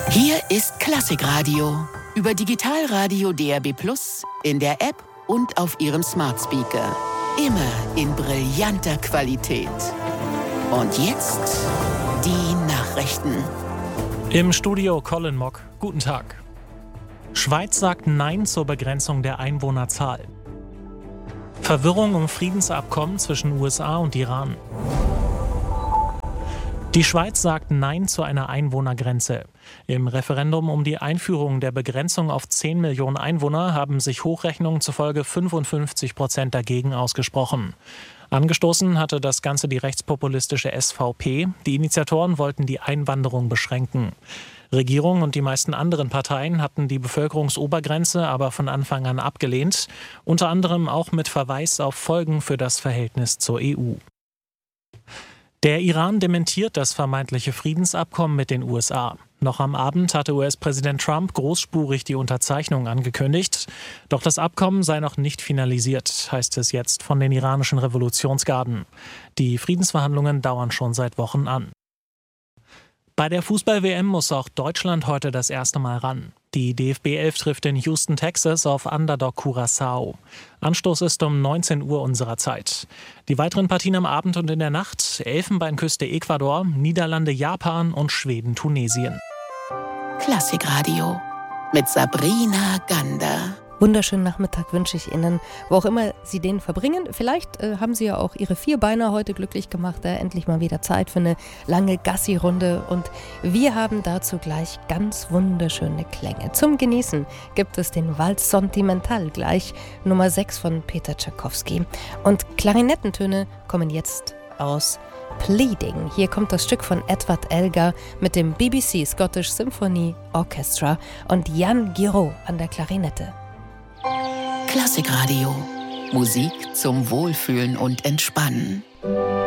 Hier ist Klassikradio über Digitalradio DAB+, in der App und auf Ihrem Smart Speaker. Immer in brillanter Qualität. Und jetzt die Nachrichten. Im Studio Colin Mock. Guten Tag. Schweiz sagt Nein zur Begrenzung der Einwohnerzahl. Verwirrung um Friedensabkommen zwischen USA und Iran. Die Schweiz sagt Nein zu einer Einwohnergrenze. Im Referendum um die Einführung der Begrenzung auf 10 Millionen Einwohner haben sich Hochrechnungen zufolge 55% dagegen ausgesprochen. Angestoßen hatte das Ganze die rechtspopulistische SVP. Die Initiatoren wollten die Einwanderung beschränken. Regierung und die meisten anderen Parteien hatten die Bevölkerungsobergrenze aber von Anfang an abgelehnt, unter anderem auch mit Verweis auf Folgen für das Verhältnis zur EU. Der Iran dementiert das vermeintliche Friedensabkommen mit den USA. Noch am Abend hatte US-Präsident Trump großspurig die Unterzeichnung angekündigt. Doch das Abkommen sei noch nicht finalisiert, heißt es jetzt von den iranischen Revolutionsgarden. Die Friedensverhandlungen dauern schon seit Wochen an. Bei der Fußball-WM muss auch Deutschland heute das erste Mal ran. Die DFB 11 trifft in Houston, Texas auf Underdog Curaçao. Anstoß ist um 19 Uhr unserer Zeit. Die weiteren Partien am Abend und in der Nacht: Elfenbeinküste Ecuador, Niederlande Japan und Schweden Tunesien. Klassikradio mit Sabrina Gander. Wunderschönen Nachmittag wünsche ich Ihnen, wo auch immer Sie den verbringen. Vielleicht haben Sie ja auch Ihre Vierbeiner heute glücklich gemacht. Endlich mal wieder Zeit für eine lange Gassi-Runde. Und wir haben dazu gleich ganz wunderschöne Klänge. Zum Genießen gibt es den Walz Sentimental gleich, Nummer 6 von Peter Tschaikowski. Und Klarinettentöne kommen jetzt aus Pleading. Hier kommt das Stück von Edward Elgar mit dem BBC Scottish Symphony Orchestra und Jan Guiraud an der Klarinette. Klassikradio. Musik zum Wohlfühlen und Entspannen.